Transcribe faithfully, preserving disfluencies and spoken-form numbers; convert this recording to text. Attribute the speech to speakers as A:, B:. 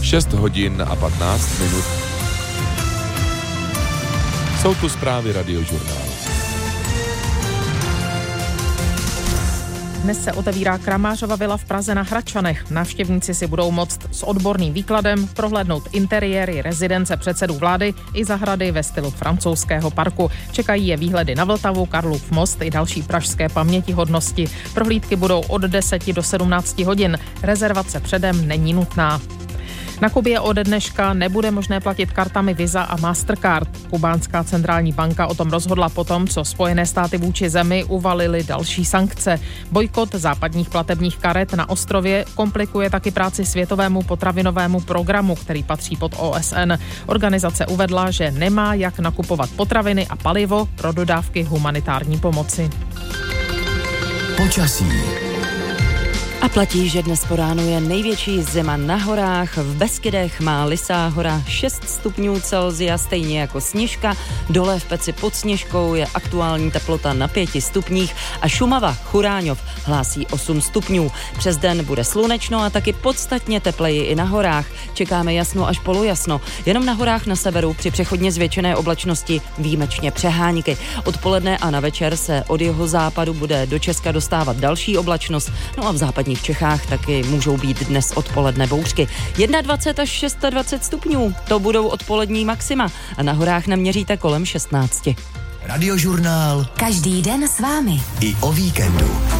A: šest hodin a patnáct minut. Jsou tu zprávy Radiožurnálu.
B: Dnes se otevírá Kramářova vila v Praze na Hradčanech. Návštěvníci si budou moct s odborným výkladem prohlédnout interiéry rezidence předsedů vlády i zahrady ve stylu francouzského parku. Čekají je výhledy na Vltavu, Karlův most i další pražské pamětihodnosti. Prohlídky budou od deseti do sedmnácti hodin. Rezervace předem není nutná. Na Kubě ode dneška nebude možné platit kartami Visa a Mastercard. Kubánská centrální banka o tom rozhodla potom, co Spojené státy vůči zemi uvalily další sankce. Bojkot západních platebních karet na ostrově komplikuje taky práci Světovému potravinovému programu, který patří pod O S N. Organizace uvedla, že nemá jak nakupovat potraviny a palivo pro dodávky humanitární pomoci.
C: Počasí.
D: A platí, že dnes po ránu je největší zima na horách. V Beskydech má Lysá hora šest stupňů Celsia, stejně jako Sněžka. Dole v Peci pod Sněžkou je aktuální teplota na pěti stupních a Šumava Churáňov hlásí osm stupňů. Přes den bude slunečno a taky podstatně tepleji i na horách. Čekáme jasno až polojasno. Jenom na horách na severu při přechodně zvětšené oblačnosti výjimečně přehánky. Odpoledne a na večer se od jeho západu bude do Česka dostávat další oblačnost. No a v západní v Čechách taky můžou být dnes odpoledne bouřky. dvacet jedna až dvacet šest stupňů, to budou odpolední maxima a na horách naměříte kolem šestnácti.
C: Radiožurnál.
E: Každý den s vámi.
C: I o víkendu.